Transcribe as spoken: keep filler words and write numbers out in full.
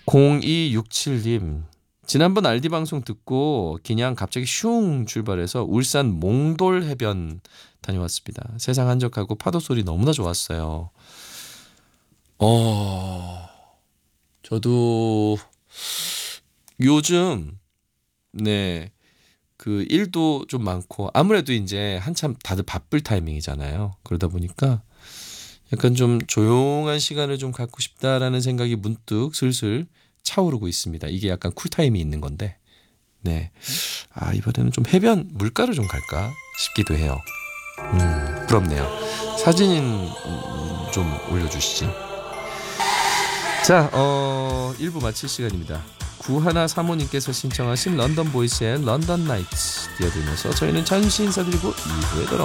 공이육칠님 지난번 알디 방송 듣고 그냥 갑자기 슝 출발해서 울산 몽돌 해변 다녀왔습니다. 세상 한적하고 파도 소리 너무나 좋았어요. 어, 저도 요즘 네, 그 일도 좀 많고 아무래도 이제 한참 다들 바쁠 타이밍이잖아요. 그러다 보니까 약간 좀 조용한 시간을 좀 갖고 싶다라는 생각이 문득 슬슬 차오르고 있습니다. 이게 약간 쿨타임이 있는 건데, 네, 아 이번에는 좀 해변 물가로 좀 갈까 싶기도 해요. 음, 부럽네요. 사진 음, 좀 올려주시지. 자, 어, 일 부 마칠 시간입니다. 구하나사모님께서 신청하신 런던 보이스의 런던 나이츠 띄워드리면서 저희는 잠시 인사드리고 이 부에 돌아옵니다.